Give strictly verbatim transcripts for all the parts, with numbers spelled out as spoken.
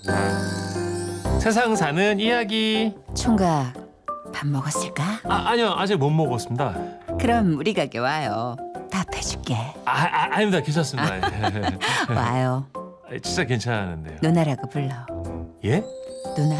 세상 사는 이야기. 총각, 밥 먹었을까? 아, 아니요, 아직 못 먹었습니다. 그럼 우리 가게 와요. 밥 해줄게. 아, 아 아닙니다. 괜찮습니다. 와요. 진짜 괜찮은데요. 누나라고 불러. 예? 누나.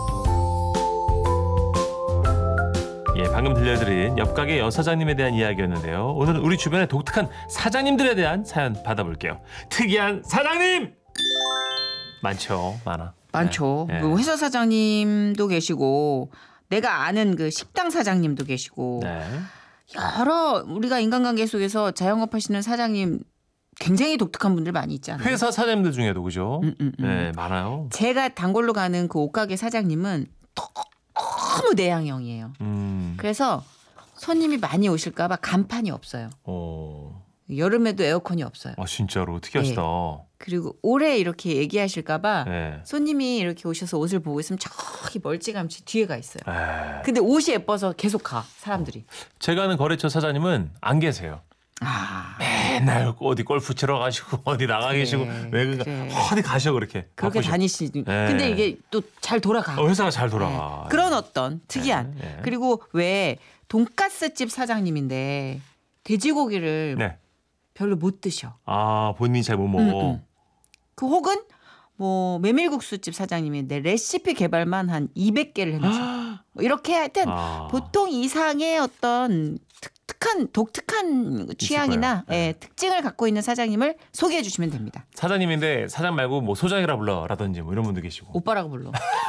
예, 방금 들려드린 옆 가게 여사장님에 대한 이야기였는데요. 오늘은 우리 주변의 독특한 사장님들에 대한 사연 받아볼게요. 특이한 사장님! 많죠, 많아. 많죠. 네. 그 회사 사장님도 계시고 내가 아는 그 식당 사장님도 계시고 네. 여러 우리가 인간관계 속에서 자영업 하시는 사장님 굉장히 독특한 분들 많이 있잖아요. 회사 사장님들 중에도 그죠? 음, 음, 음. 네, 많아요. 제가 단골로 가는 그 옷가게 사장님은 너무 내향형이에요. 음. 그래서 손님이 많이 오실까 봐 간판이 없어요. 어. 여름에도 에어컨이 없어요. 아, 진짜로 특이하시다. 그리고 오래 이렇게 얘기하실까 봐 네. 손님이 이렇게 오셔서 옷을 보고 있으면 저기 멀찌감치 뒤에 가 있어요. 에이. 근데 옷이 예뻐서 계속 가 사람들이. 제가 아는 거래처 사장님은 안 계세요. 아 맨날 어디 골프 치러 가시고 어디 나가 그래, 계시고 외국 그래. 어디 가셔 그렇게. 그렇게 바쁘셔. 다니시니. 네. 근데 이게 또 잘 돌아가. 어, 회사가 잘 돌아가. 네. 그런 어떤 특이한. 네, 네. 그리고 왜 돈가스집 사장님인데 돼지고기를 네. 별로 별로 못 드셔. 아, 본인이 잘 못 먹어. 음, 음. 그 혹은 뭐 메밀국수집 사장님인데 레시피 개발만 한 이백 개를 해놓으셔. 뭐 이렇게 하여튼 아. 보통 이상의 어떤 특특한 독특한 취향이나 거예요. 네. 예, 특징을 갖고 있는 사장님을 소개해 주시면 됩니다. 사장님인데 사장 말고 뭐 소장이라 불러라든지 뭐 이런 분도 계시고. 오빠라고 불러.